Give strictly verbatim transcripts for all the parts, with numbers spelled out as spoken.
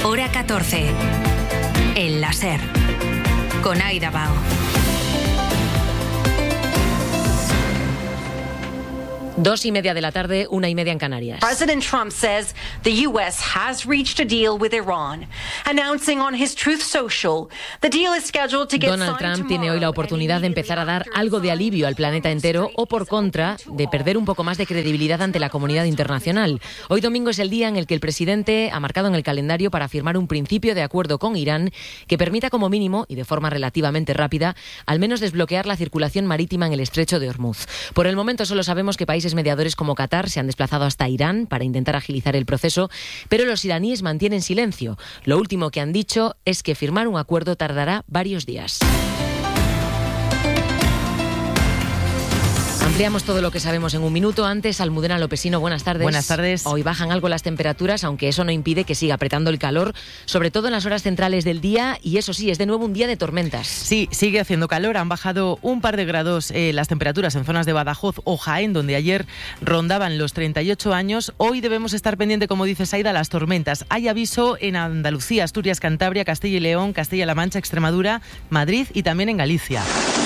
Hora catorce. El láser. Con Aida Bao. Dos y media de la tarde, una y media en Canarias. President Trump says the U S has reached a deal with Iran, announcing on his Truth Social the deal is scheduled to get Donald Trump tiene hoy la oportunidad de empezar a dar algo de alivio al planeta entero o, por contra, de perder un poco más de credibilidad ante la comunidad internacional. Hoy domingo es el día en el que el presidente ha marcado en el calendario para firmar un principio de acuerdo con Irán que permita como mínimo, y de forma relativamente rápida, al menos desbloquear la circulación marítima en el estrecho de Hormuz. Por el momento solo sabemos que países mediadores como Qatar se han desplazado hasta Irán para intentar agilizar el proceso, pero los iraníes mantienen silencio. Lo último que han dicho es que firmar un acuerdo tardará varios días. Ampliamos todo lo que sabemos en un minuto. Antes, Almudena Lopesino, buenas tardes. Buenas tardes. Hoy bajan algo las temperaturas, aunque eso no impide que siga apretando el calor, sobre todo en las horas centrales del día, y eso sí, es de nuevo un día de tormentas. Sí, sigue haciendo calor. Han bajado un par de grados eh, las temperaturas en zonas de Badajoz o Jaén, donde ayer rondaban los treinta y ocho años. Hoy debemos estar pendiente, como dice Saida, las tormentas. Hay aviso en Andalucía, Asturias, Cantabria, Castilla y León, Castilla-La Mancha, Extremadura, Madrid y también en Galicia,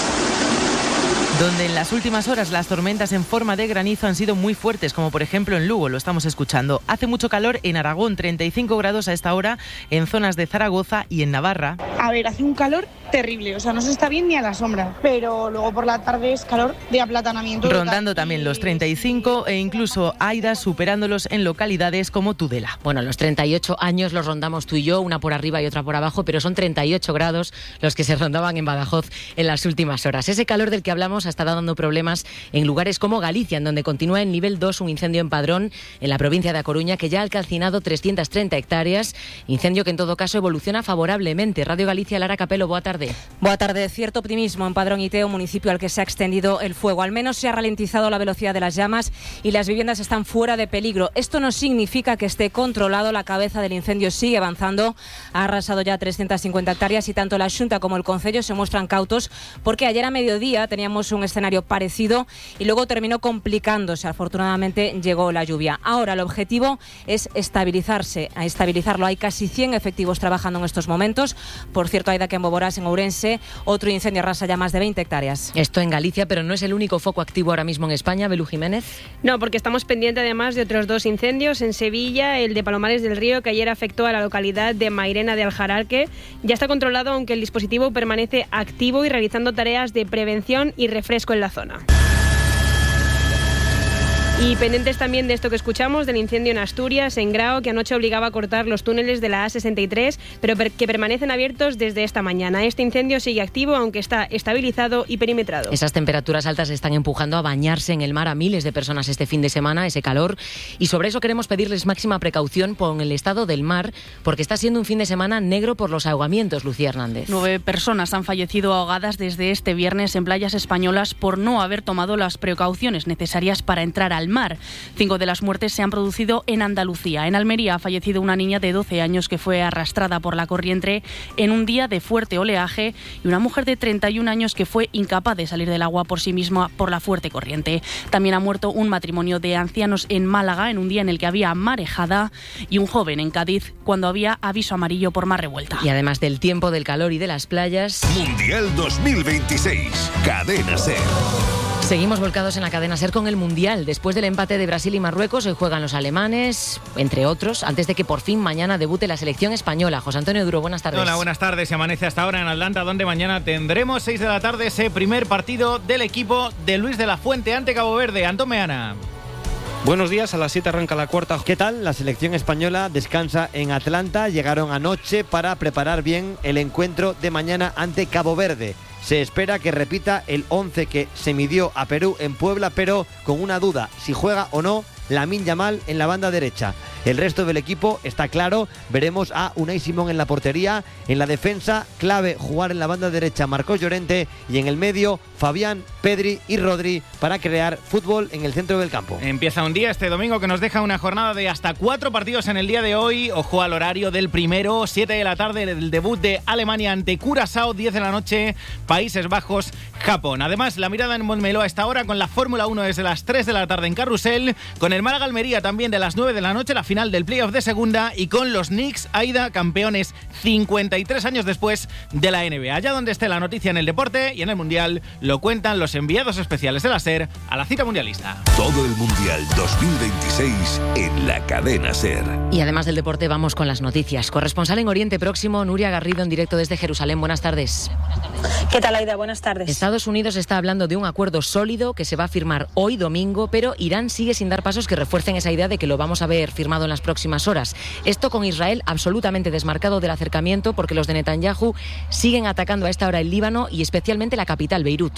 donde en las últimas horas las tormentas en forma de granizo han sido muy fuertes, como por ejemplo en Lugo, lo estamos escuchando. Hace mucho calor en Aragón, treinta y cinco grados a esta hora en zonas de Zaragoza y en Navarra. A ver, hace un calor terrible, o sea, no se está bien ni a la sombra, pero luego por la tarde es calor de aplatanamiento. Rondando total. también los treinta y cinco e incluso Aida superándolos en localidades como Tudela. Bueno, los treinta y ocho años los rondamos tú y yo, una por arriba y otra por abajo, pero son treinta y ocho grados los que se rondaban en Badajoz en las últimas horas. Ese calor del que hablamos ha estado dando problemas en lugares como Galicia, en donde continúa en nivel dos un incendio en Padrón, en la provincia de A Coruña, que ya ha calcinado trescientas treinta hectáreas, incendio que en todo caso evoluciona favorablemente. Radio Galicia, Lara Capelo, boa tarde. Boa tarde. Cierto optimismo en Padrón y Teo, municipio al que se ha extendido el fuego. Al menos se ha ralentizado la velocidad de las llamas y las viviendas están fuera de peligro. Esto no significa que esté controlado. La cabeza del incendio sigue avanzando. Ha arrasado ya trescientas cincuenta hectáreas y tanto la Xunta como el Concello se muestran cautos porque ayer a mediodía teníamos un escenario parecido y luego terminó complicándose. Afortunadamente llegó la lluvia. Ahora el objetivo es estabilizarse, a estabilizarlo. Hay casi cien efectivos trabajando en estos momentos. Por cierto, Aida, que en Boborás, en Ourense, otro incendio arrasa ya más de veinte hectáreas. Esto en Galicia, pero no es el único foco activo ahora mismo en España. Belú Jiménez. No, porque estamos pendientes además de otros dos incendios en Sevilla, el de Palomares del Río, que ayer afectó a la localidad de Mairena de Aljararque. Ya está controlado, aunque el dispositivo permanece activo y realizando tareas de prevención y refresco en la zona. Y pendientes también de esto que escuchamos, del incendio en Asturias, en Grao, que anoche obligaba a cortar los túneles de la A sesenta y tres, pero per- que permanecen abiertos desde esta mañana. Este incendio sigue activo, aunque está estabilizado y perimetrado. Esas temperaturas altas están empujando a bañarse en el mar a miles de personas este fin de semana, ese calor, y sobre eso queremos pedirles máxima precaución con el estado del mar, porque está siendo un fin de semana negro por los ahogamientos. Lucía Hernández. Nueve personas han fallecido ahogadas desde este viernes en playas españolas por no haber tomado las precauciones necesarias para entrar al mar. Cinco de las muertes se han producido en Andalucía. En Almería ha fallecido una niña de doce años que fue arrastrada por la corriente en un día de fuerte oleaje y una mujer de treinta y un años que fue incapaz de salir del agua por sí misma por la fuerte corriente. También ha muerto un matrimonio de ancianos en Málaga en un día en el que había marejada y un joven en Cádiz cuando había aviso amarillo por mar revuelta. Y además del tiempo, del calor y de las playas... Mundial dos mil veintiséis. Cadena SER. Seguimos volcados en la cadena SER con el Mundial. Después del empate de Brasil y Marruecos, hoy juegan los alemanes, entre otros, antes de que por fin mañana debute la selección española. José Antonio Duro, buenas tardes. Hola, buenas tardes. Se amanece hasta ahora en Atlanta, donde mañana tendremos seis de la tarde ese primer partido del equipo de Luis de la Fuente ante Cabo Verde. Antón Meana. Buenos días, a las siete arranca la cuarta. ¿Qué tal? La selección española descansa en Atlanta. Llegaron anoche para preparar bien el encuentro de mañana ante Cabo Verde. Se espera que repita el once que se midió a Perú en Puebla, pero con una duda, si juega o no Lamine Yamal en la banda derecha. El resto del equipo está claro. Veremos a Unai Simón en la portería. En la defensa, clave jugar en la banda derecha Marcos Llorente. Y en el medio, Fabián, Pedri y Rodri para crear fútbol en el centro del campo. Empieza un día este domingo que nos deja una jornada de hasta cuatro partidos en el día de hoy. Ojo al horario del primero, siete de la tarde, el debut de Alemania ante Curazao, diez de la noche, Países Bajos, Japón. Además, la mirada en Montmeló a esta hora con la Fórmula uno desde las tres de la tarde en Carrusel, con el Málaga Almería también de las nueve de la noche, la final del playoff de segunda, y con los Knicks, Aida, campeones cincuenta y tres años después de la N B A. Allá donde esté la noticia en el deporte y en el Mundial, lo cuentan los enviados especiales de la SER a la cita mundialista. Todo el Mundial dos mil veintiséis en la cadena SER. Y además del deporte, vamos con las noticias. Corresponsal en Oriente Próximo, Nuria Garrido, en directo desde Jerusalén. Buenas tardes. ¿Qué tal, Aida? Buenas tardes. Estados Unidos está hablando de un acuerdo sólido que se va a firmar hoy domingo, pero Irán sigue sin dar pasos que refuercen esa idea de que lo vamos a ver firmado en las próximas horas. Esto con Israel absolutamente desmarcado del acercamiento, porque los de Netanyahu siguen atacando a esta hora el Líbano y especialmente la capital, Beirut.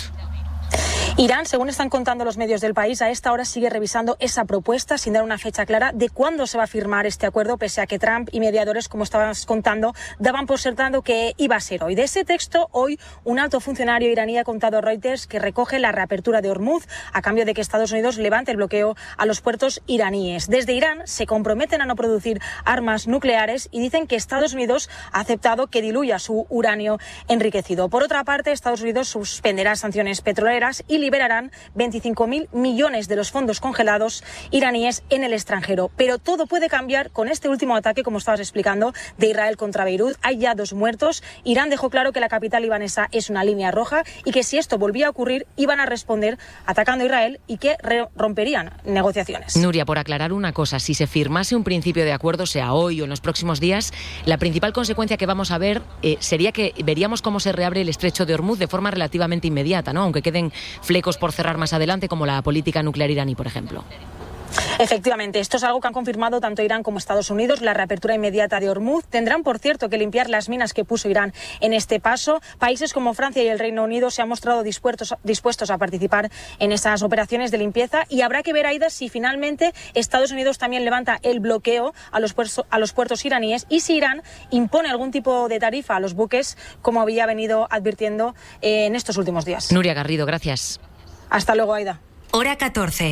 Irán, según están contando los medios del país, a esta hora sigue revisando esa propuesta sin dar una fecha clara de cuándo se va a firmar este acuerdo, pese a que Trump y mediadores, como estabas contando, daban por sentado que iba a ser hoy. De ese texto, hoy un alto funcionario iraní ha contado a Reuters que recoge la reapertura de Hormuz a cambio de que Estados Unidos levante el bloqueo a los puertos iraníes. Desde Irán se comprometen a no producir armas nucleares y dicen que Estados Unidos ha aceptado que diluya su uranio enriquecido. Por otra parte, Estados Unidos suspenderá sanciones petroleras y liberarán veinticinco mil millones de los fondos congelados iraníes en el extranjero. Pero todo puede cambiar con este último ataque, como estabas explicando, de Israel contra Beirut. Hay ya dos muertos. Irán dejó claro que la capital libanesa es una línea roja y que si esto volvía a ocurrir, iban a responder atacando a Israel y que romperían negociaciones. Nuria, por aclarar una cosa, si se firmase un principio de acuerdo, sea hoy o en los próximos días, la principal consecuencia que vamos a ver eh, sería que veríamos cómo se reabre el estrecho de Hormuz de forma relativamente inmediata, ¿no? Aunque queden flecos por cerrar más adelante, como la política nuclear iraní, por ejemplo. Efectivamente, esto es algo que han confirmado tanto Irán como Estados Unidos, la reapertura inmediata de Hormuz. Tendrán, por cierto, que limpiar las minas que puso Irán en este paso. Países como Francia y el Reino Unido se han mostrado dispuestos, dispuestos a participar en esas operaciones de limpieza, y habrá que ver, Aida, si finalmente Estados Unidos también levanta el bloqueo a los, puertos, a los puertos iraníes y si Irán impone algún tipo de tarifa a los buques, como había venido advirtiendo eh, en estos últimos días. Nuria Garrido, gracias. Hasta luego, Aida. Hora catorce.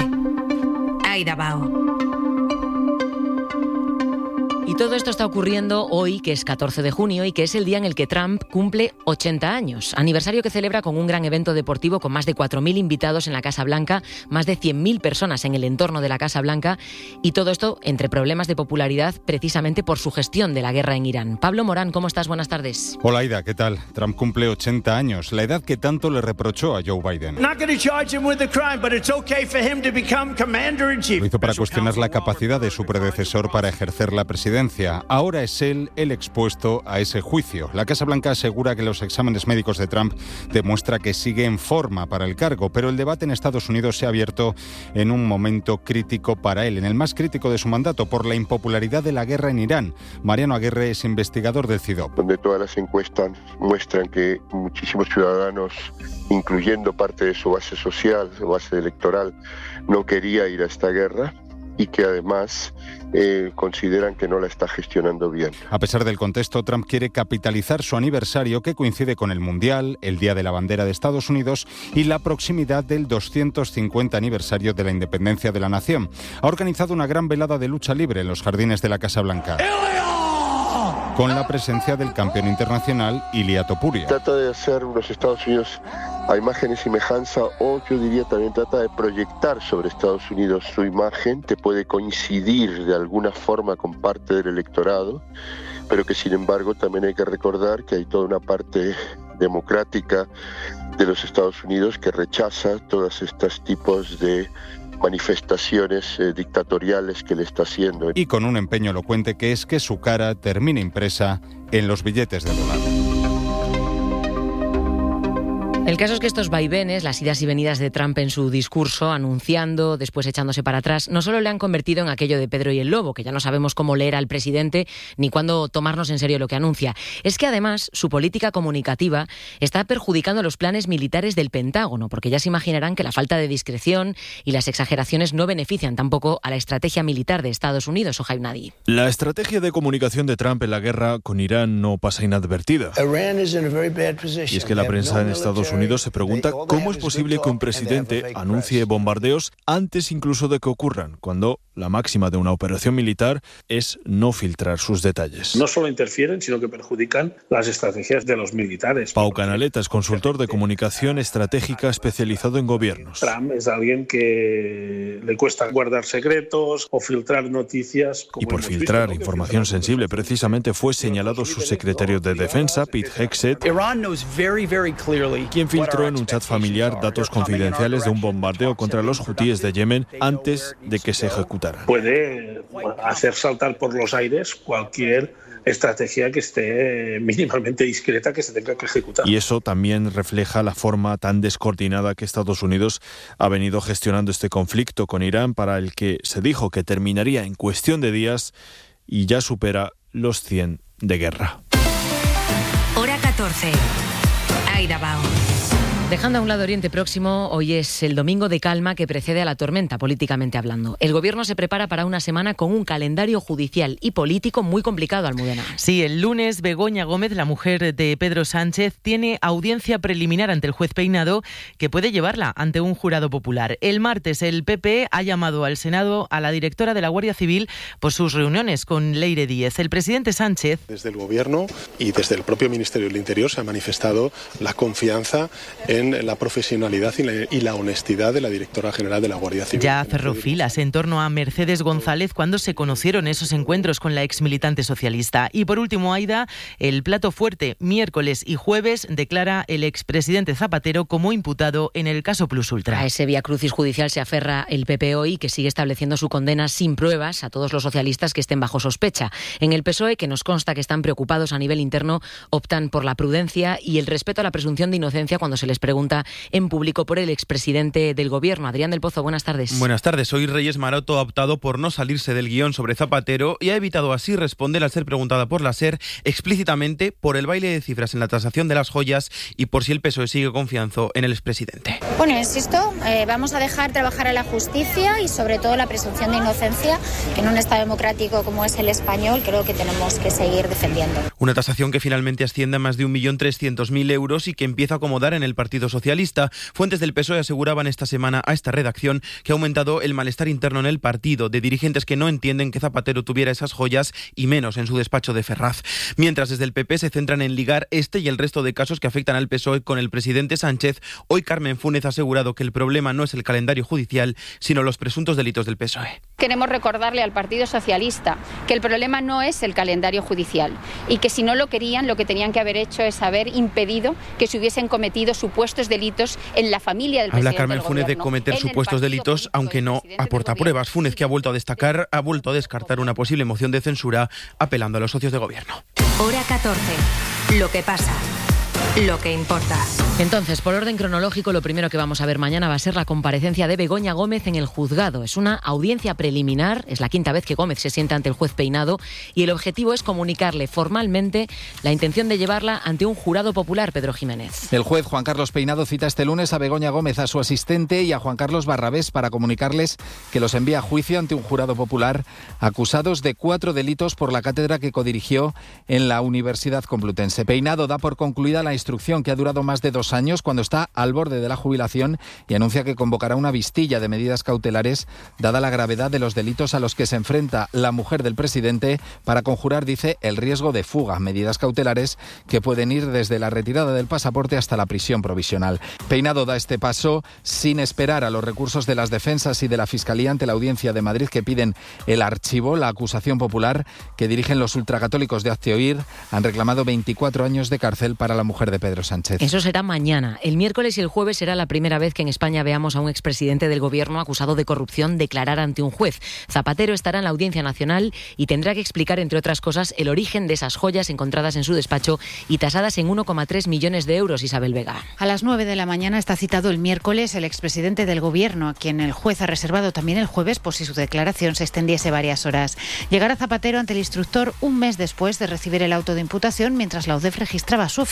Aida Bao. Y todo esto está ocurriendo hoy, que es catorce de junio, y que es el día en el que Trump cumple ochenta años. Aniversario que celebra con un gran evento deportivo con más de cuatro mil invitados en la Casa Blanca, más de cien mil personas en el entorno de la Casa Blanca, y todo esto entre problemas de popularidad precisamente por su gestión de la guerra en Irán. Pablo Morán, ¿cómo estás? Buenas tardes. Hola, Aida, ¿qué tal? Trump cumple ochenta años, la edad que tanto le reprochó a Joe Biden. Lo hizo para cuestionar la capacidad de su predecesor para ejercer la presidencia. Ahora es él el expuesto a ese juicio. La Casa Blanca asegura que los exámenes médicos de Trump demuestran que sigue en forma para el cargo, pero el debate en Estados Unidos se ha abierto en un momento crítico para él, en el más crítico de su mandato, por la impopularidad de la guerra en Irán. Mariano Aguirre es investigador del CIDOB. Donde todas las encuestas muestran que muchísimos ciudadanos, incluyendo parte de su base social, su base electoral, no quería ir a esta guerra, y que además eh, consideran que no la está gestionando bien. A pesar del contexto, Trump quiere capitalizar su aniversario, que coincide con el Mundial, el Día de la Bandera de Estados Unidos y la proximidad del doscientos cincuenta aniversario de la independencia de la nación. Ha organizado una gran velada de lucha libre en los jardines de la Casa Blanca, con la presencia del campeón internacional Ilia Topuria. Trata de hacer unos Estados Unidos a imagen y semejanza, o yo diría también trata de proyectar sobre Estados Unidos su imagen, que puede coincidir de alguna forma con parte del electorado, pero que sin embargo también hay que recordar que hay toda una parte democrática de los Estados Unidos que rechaza todos estos tipos de manifestaciones eh, dictatoriales que le está haciendo. Y con un empeño elocuente, que es que su cara termine impresa en los billetes de dólar. El caso es que estos vaivenes, las idas y venidas de Trump en su discurso, anunciando, después echándose para atrás, no solo le han convertido en aquello de Pedro y el Lobo, que ya no sabemos cómo leer al presidente ni cuándo tomarnos en serio lo que anuncia. Es que además su política comunicativa está perjudicando los planes militares del Pentágono, porque ya se imaginarán que la falta de discreción y las exageraciones no benefician tampoco a la estrategia militar de Estados Unidos. Ojaib Nadi. La estrategia de comunicación de Trump en la guerra con Irán no pasa inadvertida. Y es que la prensa en Estados Unidos Unidos se pregunta cómo es posible que un presidente anuncie bombardeos antes incluso de que ocurran, cuando la máxima de una operación militar es no filtrar sus detalles. No solo interfieren, sino que perjudican las estrategias de los militares. Pau Canaleta es consultor de comunicación estratégica especializado en gobiernos. Trump es alguien que le cuesta guardar secretos o filtrar noticias. Y por filtrar visto, ¿no? información sensible, precisamente fue señalado su secretario de Defensa, Pete Hegseth, quien filtró en un chat familiar datos confidenciales de un bombardeo contra los hutíes de Yemen antes de que se ejecutara. Puede hacer saltar por los aires cualquier estrategia que esté mínimamente discreta que se tenga que ejecutar. Y eso también refleja la forma tan descoordinada que Estados Unidos ha venido gestionando este conflicto con Irán, para el que se dijo que terminaría en cuestión de días y ya supera los cien de guerra. Hora catorce. Aida Bao. Dejando a un lado Oriente Próximo, hoy es el domingo de calma que precede a la tormenta, políticamente hablando. El gobierno se prepara para una semana con un calendario judicial y político muy complicado, Almudena. Sí, el lunes Begoña Gómez, la mujer de Pedro Sánchez, tiene audiencia preliminar ante el juez Peinado, que puede llevarla ante un jurado popular. El martes el P P ha llamado al Senado a la directora de la Guardia Civil por sus reuniones con Leire Díez. El presidente Sánchez... Desde el gobierno y desde el propio Ministerio del Interior se ha manifestado la confianza en la profesionalidad y la, y la honestidad de la directora general de la Guardia Civil. Ya cerró filas en torno a Mercedes González cuando se conocieron esos encuentros con la exmilitante socialista. Y por último, Aida, el plato fuerte, miércoles y jueves, declara el expresidente Zapatero como imputado en el caso Plus Ultra. A ese vía crucis judicial se aferra el P P hoy, que sigue estableciendo su condena sin pruebas a todos los socialistas que estén bajo sospecha. En el P S O E, que nos consta que están preocupados a nivel interno, optan por la prudencia y el respeto a la presunción de inocencia cuando se les pregunta en público por el expresidente del Gobierno. Adrián del Pozo, buenas tardes. Buenas tardes. Hoy Reyes Maroto ha optado por no salirse del guión sobre Zapatero y ha evitado así responder al ser preguntada por la SER explícitamente por el baile de cifras en la tasación de las joyas y por si el P S O E sigue confianzo en el expresidente. Bueno, insisto, eh, vamos a dejar trabajar a la justicia y sobre todo la presunción de inocencia, que en un Estado democrático como es el español creo que tenemos que seguir defendiendo. Una tasación que finalmente asciende a más de un millón trescientos mil euros y que empieza a acomodar en el Partido Socialista. Fuentes del P S O E aseguraban esta semana a esta redacción que ha aumentado el malestar interno en el partido, de dirigentes que no entienden que Zapatero tuviera esas joyas y menos en su despacho de Ferraz. Mientras desde el P P se centran en ligar este y el resto de casos que afectan al P S O E con el presidente Sánchez, hoy Carmen Funes ha asegurado que el problema no es el calendario judicial, sino los presuntos delitos del P S O E. Queremos recordarle al Partido Socialista que el problema no es el calendario judicial y que si no lo querían, lo que tenían que haber hecho es haber impedido que se hubiesen cometido supuestos delitos en la familia del presidente. Habla Carmen Funes de cometer supuestos delitos, aunque no aporta pruebas. Funes, que ha vuelto a destacar, ha vuelto a descartar una posible moción de censura, apelando a los socios de gobierno. Hora catorce. Lo que pasa. Lo que importa. Entonces, por orden cronológico, lo primero que vamos a ver mañana va a ser la comparecencia de Begoña Gómez en el juzgado. Es una audiencia preliminar, es la quinta vez que Gómez se sienta ante el juez Peinado y el objetivo es comunicarle formalmente la intención de llevarla ante un jurado popular, Pedro Jiménez. El juez Juan Carlos Peinado cita este lunes a Begoña Gómez, a su asistente y a Juan Carlos Barrabés para comunicarles que los envía a juicio ante un jurado popular acusados de cuatro delitos por la cátedra que codirigió en la Universidad Complutense. Peinado da por concluida la instrucción que ha durado más de dos años cuando está al borde de la jubilación y anuncia que convocará una vistilla de medidas cautelares dada la gravedad de los delitos a los que se enfrenta la mujer del presidente para conjurar, dice, el riesgo de fuga, medidas cautelares que pueden ir desde la retirada del pasaporte hasta la prisión provisional. Peinado da este paso sin esperar a los recursos de las defensas y de la Fiscalía ante la Audiencia de Madrid que piden el archivo. La acusación popular que dirigen los ultracatólicos de Hazte Oír han reclamado veinticuatro años de cárcel para la mujer de Pedro Sánchez. Eso será mañana. El miércoles y el jueves será la primera vez que en España veamos a un expresidente del Gobierno acusado de corrupción declarar ante un juez. Zapatero estará en la Audiencia Nacional y tendrá que explicar, entre otras cosas, el origen de esas joyas encontradas en su despacho y tasadas en uno coma tres millones de euros. Isabel Vega. A las nueve de la mañana está citado el miércoles el expresidente del Gobierno, a quien el juez ha reservado también el jueves por si su declaración se extendiese varias horas. Llegará Zapatero ante el instructor un mes después de recibir el auto de imputación, mientras la U D E F registraba su oficina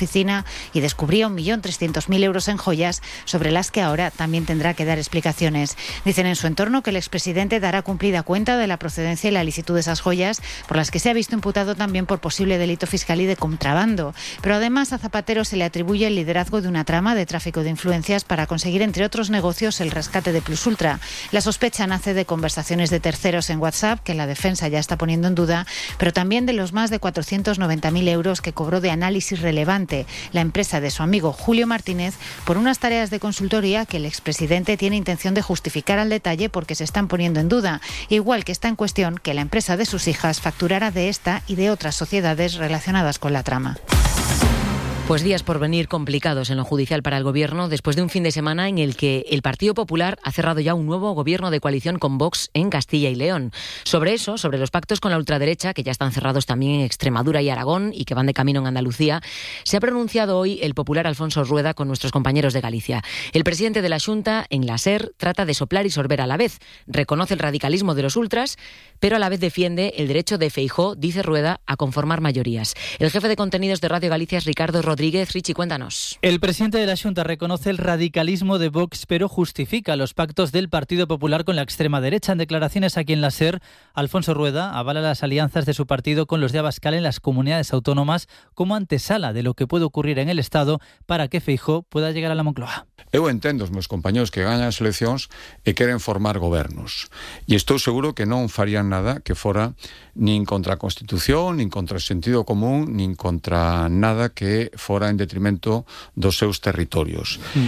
y descubría un millón trescientos mil euros en joyas sobre las que ahora también tendrá que dar explicaciones. Dicen en su entorno que el expresidente dará cumplida cuenta de la procedencia y la licitud de esas joyas, por las que se ha visto imputado también por posible delito fiscal y de contrabando. Pero además a Zapatero se le atribuye el liderazgo de una trama de tráfico de influencias para conseguir, entre otros negocios, el rescate de Plus Ultra. La sospecha nace de conversaciones de terceros en WhatsApp, que la defensa ya está poniendo en duda, pero también de los más de cuatrocientos noventa mil euros que cobró de Análisis Relevante, la empresa de su amigo Julio Martínez, por unas tareas de consultoría que el expresidente tiene intención de justificar al detalle porque se están poniendo en duda, igual que está en cuestión que la empresa de sus hijas facturara de esta y de otras sociedades relacionadas con la trama. Pues días por venir complicados en lo judicial para el Gobierno después de un fin de semana en el que el Partido Popular ha cerrado ya un nuevo gobierno de coalición con Vox en Castilla y León. Sobre eso, sobre los pactos con la ultraderecha, que ya están cerrados también en Extremadura y Aragón y que van de camino en Andalucía, se ha pronunciado hoy el popular Alfonso Rueda con nuestros compañeros de Galicia. El presidente de la Xunta, en la SER, trata de soplar y sorber a la vez. Reconoce el radicalismo de los ultras, pero a la vez defiende el derecho de Feijóo, dice Rueda, a conformar mayorías. El jefe de contenidos de Radio Galicia es Ricardo Rodríguez. Richi, cuéntanos. El presidente de la Xunta reconoce el radicalismo de Vox, pero justifica los pactos del Partido Popular con la extrema derecha. En declaraciones aquí en la SER, Alfonso Rueda avala las alianzas de su partido con los de Abascal en las comunidades autónomas como antesala de lo que puede ocurrir en el Estado para que Feijóo pueda llegar a la Moncloa. Eu entendo os meus compañeros que gañan as eleccións e queren formar gobernos. E estou seguro que non farían nada que fora nin contra a Constitución, nin contra o sentido común, nin contra nada que fora en detrimento dos seus territorios. Mm.